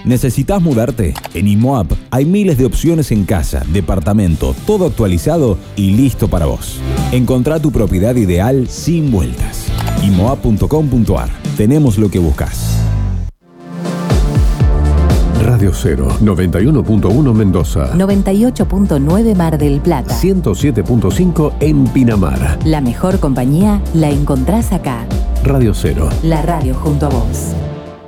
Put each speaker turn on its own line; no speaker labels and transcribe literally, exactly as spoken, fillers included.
¿Necesitas mudarte? En IMOAP hay miles de opciones en casa, departamento, todo actualizado y listo para vos. Encontrá tu propiedad ideal sin vueltas. I M O A P punto com punto A R. Tenemos lo que buscas.
Radio Cero, noventa y uno punto uno Mendoza.
noventa y ocho punto nueve Mar del Plata.
ciento siete punto cinco en Pinamar.
La mejor compañía la encontrás acá.
Radio Cero.
La radio junto a vos.